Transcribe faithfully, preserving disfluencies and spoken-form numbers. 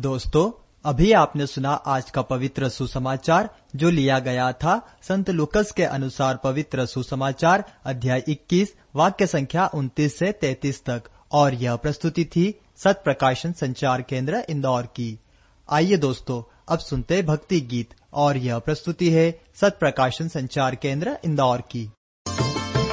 दोस्तों, अभी आपने सुना आज का पवित्र सुसमाचार जो लिया गया था संत लूकस के अनुसार पवित्र सुसमाचार अध्याय इक्कीस वाक्य संख्या उनतीस से तैंतीस तक, और यह प्रस्तुति थी सत प्रकाशन संचार केंद्र इंदौर की। आइए दोस्तों, अब सुनते भक्ति गीत, और यह प्रस्तुति है सत प्रकाशन संचार केंद्र इंदौर की।